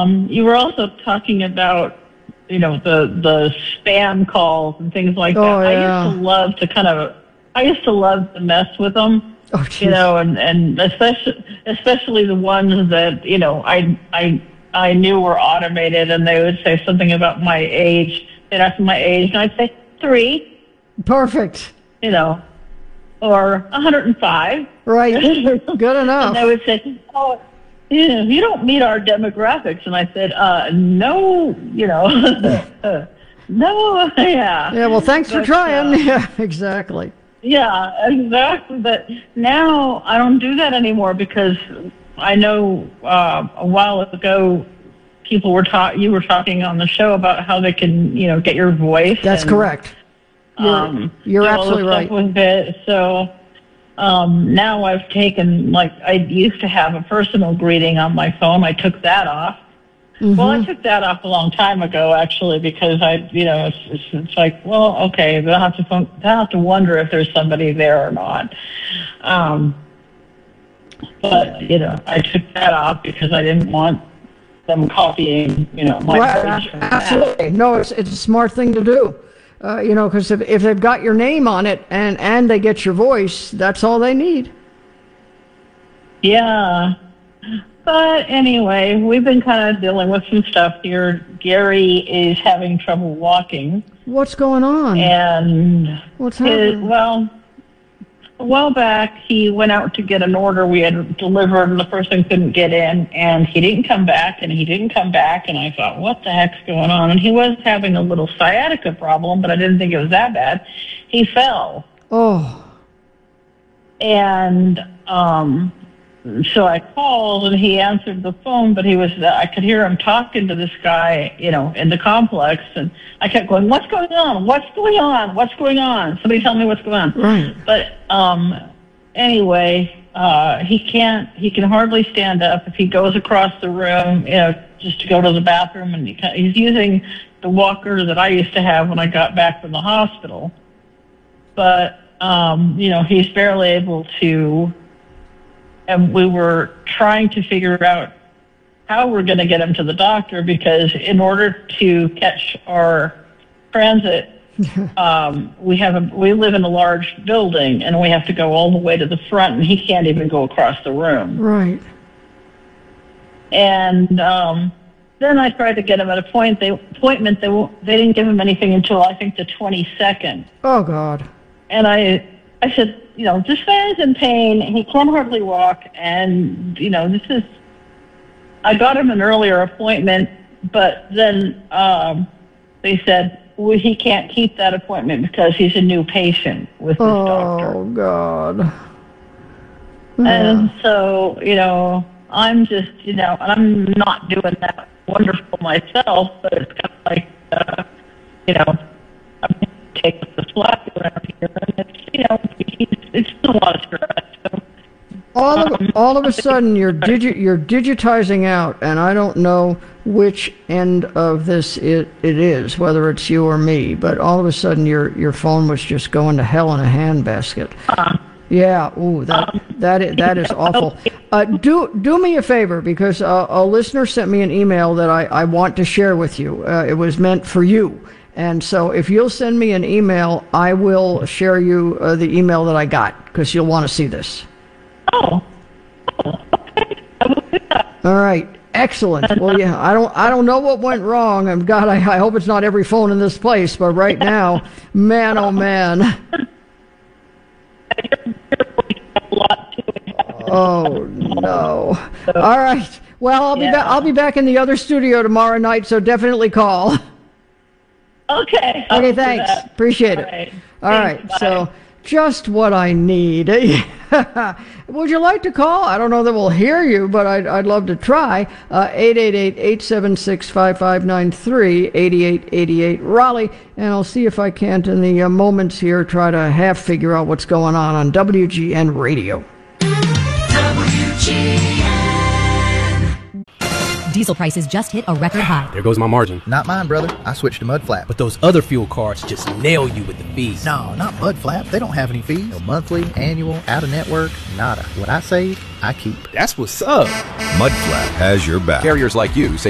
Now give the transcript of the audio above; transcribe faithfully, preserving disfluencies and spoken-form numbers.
um, you were also talking about, you know, the the spam calls and things like that. Oh, yeah. I used to love to kind of, I used to love to mess with them. Oh, you know, and, and especially especially the ones that, you know, I I I knew were automated, and they would say something about my age. They'd ask my age, and I'd say three. Perfect. You know, or one hundred five. Right. Good enough. And they would say, oh, you know, you don't meet our demographics. And I said, uh, no, you know, no, yeah. Yeah, well, thanks but, for trying. Uh, yeah, exactly. Yeah, exactly. But now I don't do that anymore because I know uh, a while ago people were talk. You were talking on the show about how they can, you know, get your voice. That's and, correct. You're, um, you're absolutely right. With it. So um, now I've taken, like, I used to have a personal greeting on my phone. I took that off. Mm-hmm. Well, I took that off a long time ago, actually, because I, you know, it's, it's, it's like, well, okay, they'll have to they'll have to wonder if there's somebody there or not. Um, but you know, I took that off because I didn't want them copying, you know, my right, absolutely. No, it's it's a smart thing to do. Uh, you know, because if if they've got your name on it and and they get your voice, that's all they need. Yeah. But anyway, we've been kind of dealing with some stuff here. Gary is having trouble walking. What's going on? And what's his, happening? well, a while back, he went out to get an order we had delivered, and the person couldn't get in, and he didn't come back, and he didn't come back, and I thought, what the heck's going on? And he was having a little sciatica problem, but I didn't think it was that bad. He fell. Oh. And, um... so I called, and he answered the phone, but he was, uh, I could hear him talking to this guy, you know, in the complex, and I kept going, what's going on? What's going on? What's going on? Somebody tell me what's going on. Right. But um, anyway, uh, he can't, he can hardly stand up. If he goes across the room, you know, just to go to the bathroom, and he, he's using the walker that I used to have when I got back from the hospital. But, um, you know, he's barely able to... And we were trying to figure out how we're going to get him to the doctor, because in order to catch our transit, um, we have a, we live in a large building, and we have to go all the way to the front, and he can't even go across the room. Right. And um, then I tried to get him at a point. They, appointment. They won't, they didn't give him anything until I think the twenty-second. Oh God. And I I said, you know, this guy's in pain. He can hardly walk. And, you know, this is, I got him an earlier appointment, but then um, they said, well, he can't keep that appointment because he's a new patient with this oh, doctor. Oh, God. Yeah. And Yeah. so, you know, I'm just, you know, I'm not doing that wonderful myself, but it's kind of like, uh, you know, I'm taking the slack around here, and it's, you know, it's still a lot of stress. So, all of um, all of a sudden, you're digi- you're digitizing out, and I don't know which end of this it, it is, whether it's you or me. But all of a sudden, your your phone was just going to hell in a handbasket. Uh, Yeah, ooh, that um, that is, that is awful. Uh, do do me a favor, because uh, a listener sent me an email that I, I want to share with you. Uh, it was meant for you. And so if you'll send me an email, I will share you uh, the email that I got, because you'll want to see this. Oh, oh, okay. I will do that. All right, excellent. Well, yeah, I don't I don't know what went wrong, and God, I, I hope it's not every phone in this place. But right now, man, oh man. Oh no! All right. Well, I'll be Yeah. back. I'll be back in the other studio tomorrow night, so definitely call. Okay. I'll Okay, do thanks. that. Appreciate All it. right. All Thanks, right. bye. So, just what I need. Would you like to call? I don't know that we'll hear you, but I'd I'd love to try. Uh, eight eight eight, eight seven six, five five nine three, eight eight eight eight Raleigh, and I'll see if I can't in the uh, moments here try to half figure out what's going on on W G N Radio. W G N. Diesel prices just hit a record high. There goes my margin. Not mine, brother. I switched to Mudflap. But those other fuel cards just nail you with the fees. No, not Mudflap. They don't have any fees. No monthly, annual, out-of-network, nada. What I save, I keep. That's what's up. Mudflap has your back. Carriers like you say